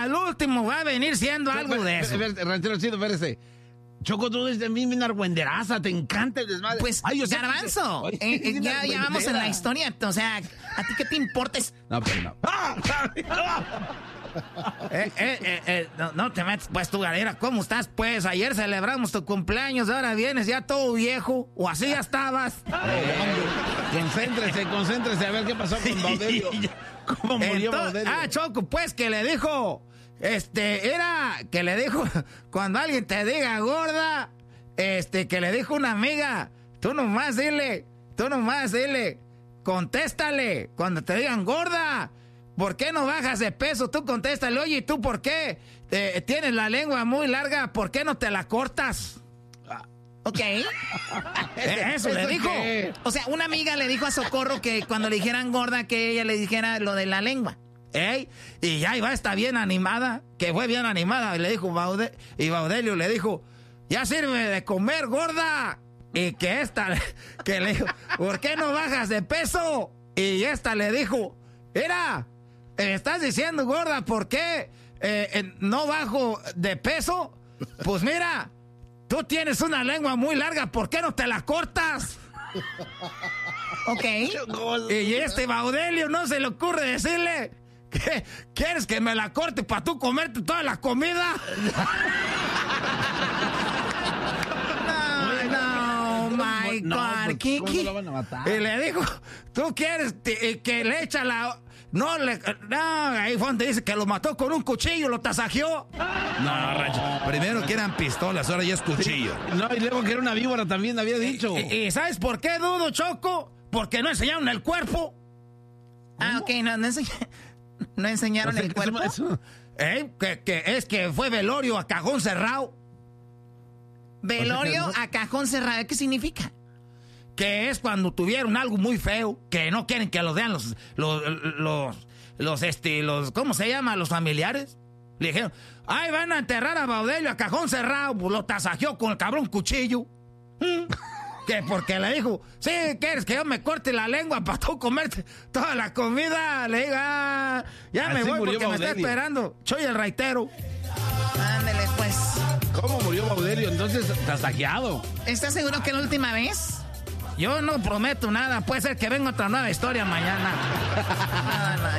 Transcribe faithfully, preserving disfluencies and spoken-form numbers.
al último va a venir siendo Pero, algo pero, de eso. pero, pero, ranchero chido, espérese. Choco, tú eres de mí bien argüenderaza, te encanta el desmadre. Pues, Ay, yo sé que- Garbanzo, Ay, eh, eh, bien ya, ya vamos en la argüendera. historia. O sea, ¿a ti qué te importa? Es- No, pero no. Eh, eh, eh, eh, no, no te metes, pues, tu galera. ¿Cómo estás, pues? Ayer celebramos tu cumpleaños, ahora vienes ya todo viejo. O así ya estabas. Concéntrese, concéntrese a ver qué pasó con Baudelio. ¿Cómo murió Ento- Baudelio? ah, Choco, pues, que le dijo... Este, era que le dijo... Cuando alguien te diga gorda... Este, que le dijo una amiga... Tú nomás dile... Tú nomás dile... Contéstale... Cuando te digan gorda... ¿Por qué no bajas de peso? Tú contéstale, oye, ¿y tú por qué? Eh, tienes la lengua muy larga, ¿por qué no te la cortas? Ok. Eh, Eso le ¿Eso dijo. qué? O sea, una amiga le dijo a Socorro que cuando le dijeran gorda, que ella le dijera lo de la lengua. ¿Eh? Y ya iba, está bien animada, que fue bien animada, y le dijo Baude- y Baudelio le dijo, ya sirve de comer, gorda. Y que esta, que le dijo, ¿por qué no bajas de peso? Y esta le dijo, mira, eh, estás diciendo gorda, ¿por qué eh, eh, no bajo de peso? Pues mira, tú tienes una lengua muy larga, ¿por qué no te la cortas? Ok. Y este Baudelio no se le ocurre decirle, ¿qué? ¿Quieres que me la corte para tú comerte toda la comida? No, no, my No, God. pues, ¿Qué, ¿cómo qué? lo van a matar? Y le dijo, ¿tú quieres te- que le echa la... No, le... No, ahí fue donde dice que lo mató con un cuchillo, lo tasajeó. No, Rancho. Primero que eran pistolas, ahora ya es cuchillo. No, y luego que era una víbora también, había dicho. ¿Y, y sabes por qué dudo, Choco? Porque no enseñaron el cuerpo. Ah, ok, no, no, enseñ- no enseñaron O sea, el que cuerpo. eso- eso- ¿Eh? Que, que es que fue velorio a cajón cerrado. Velorio O sea, a cajón cerrado, ¿qué significa? Que es cuando tuvieron algo muy feo, que no quieren que lo vean los, los, los, los, este, los, ¿cómo se llama? Los familiares. Le dijeron, ay, van a enterrar a Baudelio a cajón cerrado, pues lo tasajeó con el cabrón cuchillo. ¿Mm? Que porque le dijo, sí, ¿quieres que yo me corte la lengua para tú comerte toda la comida? Le diga, ah, ya me Así voy murió porque me está Baudelio. esperando. Soy el raitero. Ándele, pues. ¿Cómo murió Baudelio? Entonces, tasajeado. ¿Estás seguro que la última vez? Yo no prometo nada, puede ser que venga otra nueva historia mañana. No, no,